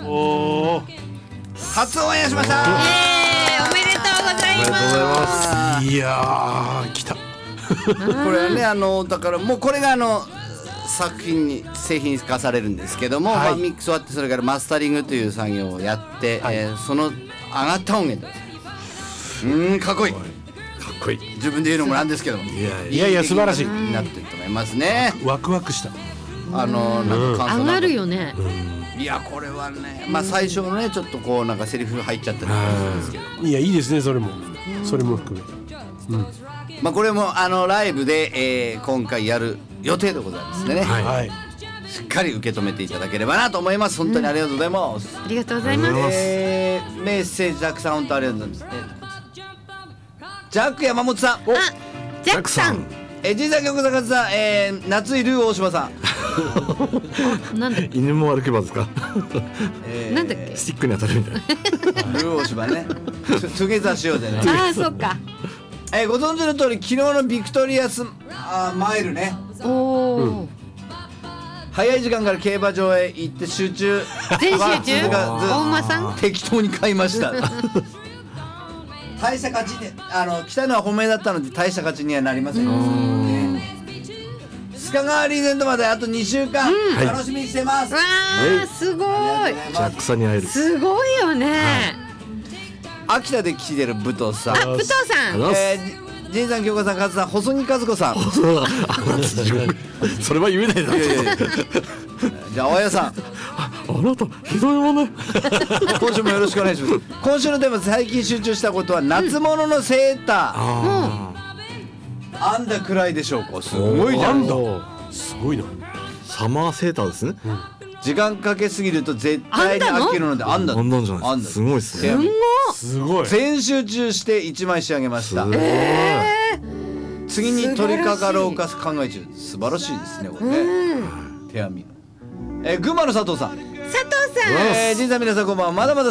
おー、 初オンエアしました。 おめでとうございありがとうございまます。 いやー来た。 これはねだからもうこれが作品に製品化されるんですけども、 はいミックス終わってそれからマスタリングという作業をやって、 はいその上がった音源です。かっこいい。 かっこいい。 自分で言うのもなんですけども、 いやいや素晴らしい。 になってると思いますね。 ワクワクした。 なんか感想上がるよね。 いやこれはね、最初のねちょっとこうなんかセリフ入っちゃったりするんですけども、 いやいいですね、それも含め。 これもライブで、今回やる予定でございますんでね、 はい。 しっかり受け止めていただければなと思います。本当にありがとうございます。 ありがとうございます。 メッセージたくさん本当ありがとうございます。ジャック山本さん、 ジャックさん。 じいさん曲坂さん、夏井ルー大島さん、 なんだっけ。 犬も歩けばですか。 なんだっけ。 スティックに当たるみたいな。 ルー大島ね、トゥゲザーしようぜね。 ああ、そっか。 ご存知の通り昨日のビクトリアスマイルね、 おお。 早い時間から競馬場へ行って集中全集中。 が大馬さん。 適当に買いました。大した勝ちで来たのは本命だったので大した勝ちにはなりません。須賀川リーゼントまであと2週間、楽しみにしてます。 わあ、すごい。 ジャックさんに会える。 すごいよね。 秋田で来てる武藤さん、 武藤さん。 仁さん、京子さん、勝さん、細木和子さん。 それは言えないだろ。 じゃあ青谷さん、 あなたひどいもね。 今週もよろしくお願いします。今週のテーマ、最近集中したことは夏物のセーター。あんだくらいでしょうか。すごいじゃん。 すごいな。 サマーセーターですね。 時間かけすぎると絶対に飽きるので、あんだ。 あんなんじゃないですか。すごいですね。 すごい。 全集中して1枚仕上げました。 すごい。 次に取り掛かろうか考え中。素晴らしいですね、これね。手編み。群馬の佐藤さん。 佐藤さん。 仁さん、皆さんこんばんは。まだまだ